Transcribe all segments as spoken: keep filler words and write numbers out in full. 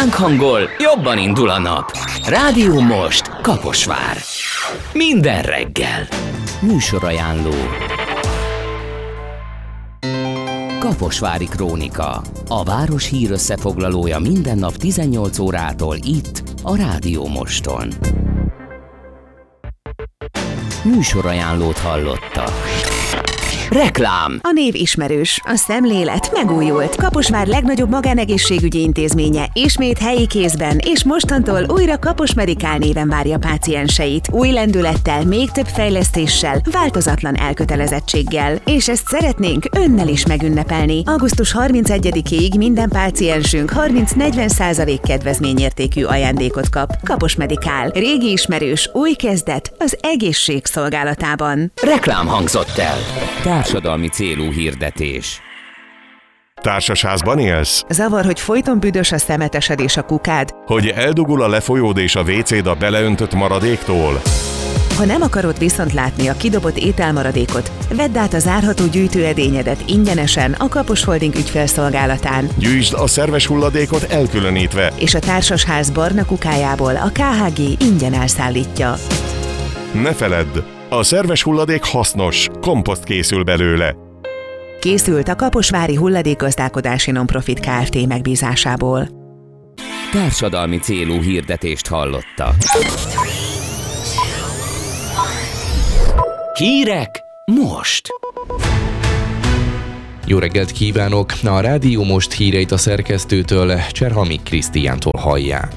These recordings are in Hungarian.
ránk hangol, jobban indul a nap. Rádió Most, Kaposvár. Minden reggel. Műsorajánló. Kaposvári Krónika. A város hírösszefoglalója minden nap tizennyolc órától itt, a Rádió Moston. Műsorajánlót hallottak. Reklám. A név ismerős, a szemlélet megújult. Kaposvár legnagyobb magánegészségügyi intézménye ismét helyi kézben, és mostantól újra Kapos Medikál néven várja pácienseit. Új lendülettel, még több fejlesztéssel, változatlan elkötelezettséggel. És ezt szeretnénk önnel is megünnepelni. augusztus harmincegyedikéig minden páciensünk harminc-negyven százalék kedvezményértékű ajándékot kap. Kapos Medikál. Régi ismerős, új kezdet az egészség szolgálatában. Reklám hangzott el. Társadalmi célú hirdetés. Társasházban élsz? Zavar, hogy folyton büdös a szemetesed és a kukád? Hogy eldugul a lefolyód és a vécéd a beleöntött maradéktól? Ha nem akarod viszont látni a kidobott ételmaradékot, vedd át a zárható gyűjtőedényedet ingyenesen a Kapos Holding ügyfélszolgálatán. Gyűjtsd a szerves hulladékot elkülönítve. És a társasház barna kukájából a ká há gé ingyen elszállítja. Ne feledd! A szerves hulladék hasznos, komposzt készül belőle. Készült a Kaposvári Hulladékgazdálkodási Nonprofit Kft. Megbízásából. Társadalmi célú hirdetést hallottak. Hírek most! Jó reggelt kívánok! A Rádió Most híreit a szerkesztőtől, Cserhamik Krisztiántól hallják.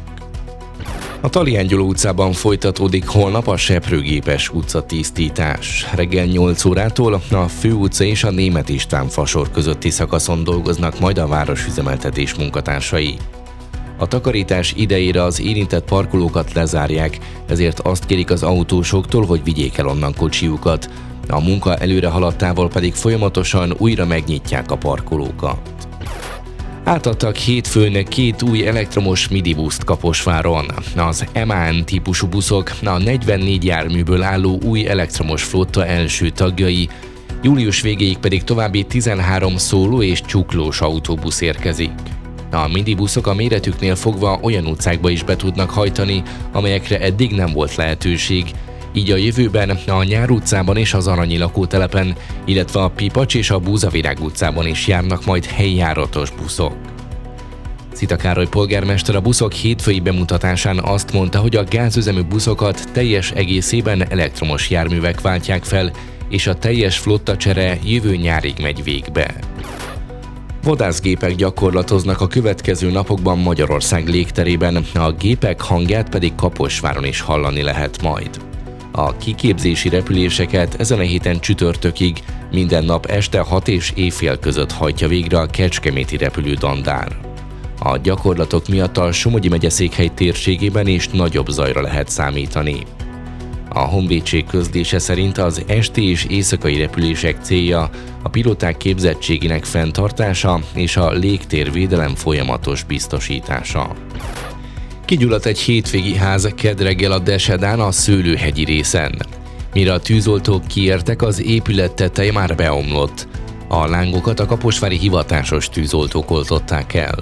A Taliángyoló utcában folytatódik holnap a seprőgépes utcatisztítás. Reggel nyolc órától a Főutca és a Németh István fasor közötti szakaszon dolgoznak majd a városüzemeltetés munkatársai. A takarítás idejére az érintett parkolókat lezárják, ezért azt kérik az autósoktól, hogy vigyék el onnan kocsijukat. A munka előre haladtával pedig folyamatosan újra megnyitják a parkolókat. Átadtak hétfőn két új elektromos midibuszt Kaposváron. Az em á en típusú buszok a negyvennégy járműből álló új elektromos flotta első tagjai, július végéig pedig további tizenhárom szóló és csuklós autóbusz érkezik. A midibuszok a méretüknél fogva olyan utcákba is be tudnak hajtani, amelyekre eddig nem volt lehetőség, így a jövőben a Nyár utcában és az Aranyi lakótelepen, illetve a Pipacs és a Búzavirág utcában is járnak majd helyjáratos buszok. Szita Károly polgármester a buszok hétfői bemutatásán azt mondta, hogy a gázüzemű buszokat teljes egészében elektromos járművek váltják fel, és a teljes flottacsere jövő nyárig megy végbe. Vadászgépek gyakorlatoznak a következő napokban Magyarország légterében, a gépek hangját pedig Kaposváron is hallani lehet majd. A kiképzési repüléseket ezen a héten csütörtökig minden nap este hat és éjfél között hajtja végre a kecskeméti repülő Dandár. A gyakorlatok miatt a Somogyi megyeszékhely térségében is nagyobb zajra lehet számítani. A honvédség közlése szerint az esti és éjszakai repülések célja a pilóták képzettségének fenntartása és a légtérvédelem folyamatos biztosítása. Kigyulladt egy hétvégi ház kedd reggel a Desedán a Szőlőhegyi részen. Mire a tűzoltók kiértek, az épület teteje már beomlott. A lángokat a kaposvári hivatásos tűzoltók oltották el.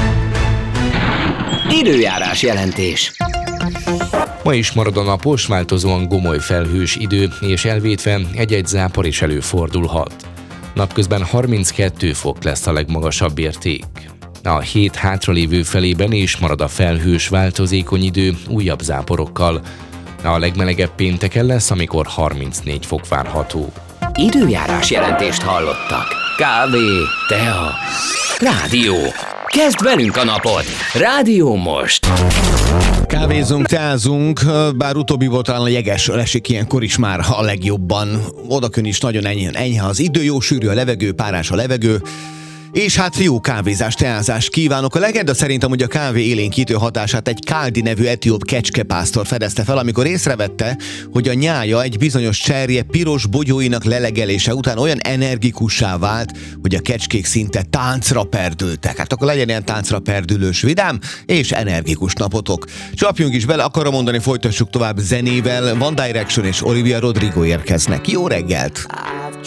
Időjárás jelentés. Ma is marad a napos, változóan gomoly felhős idő, és elvétve egy-egy zápor is előfordulhat. Napközben harminckettő fok lesz a legmagasabb érték. A hét hátralévő felében is marad a felhős, változékony idő újabb záporokkal. A legmelegebb pénteken lesz, amikor harmincnégy fok várható. Időjárás jelentést hallottak. Kávé, tea, rádió. Kezd velünk a napot! Rádió Most! Kávézunk, teázunk, bár utóbbi volt talán a jeges esik ilyenkor is már a legjobban. Odakön is nagyon enyhe, enyhe az idő, jó sűrű a levegő, párás a levegő. És hát jó kávézást, teázást kívánok. A legenda szerintem, hogy a kávé élénkítő hatását egy Káldi nevű etióp kecskepásztor fedezte fel, amikor észrevette, hogy a nyája egy bizonyos cserje piros bogyóinak lelegelése után olyan energikussá vált, hogy a kecskék szinte táncra perdültek. Hát akkor legyen ilyen táncra perdülős, vidám és energikus napotok. Csapjunk is bele, akarom mondani, folytassuk tovább zenével. One Direction és Olivia Rodrigo érkeznek. Jó reggelt!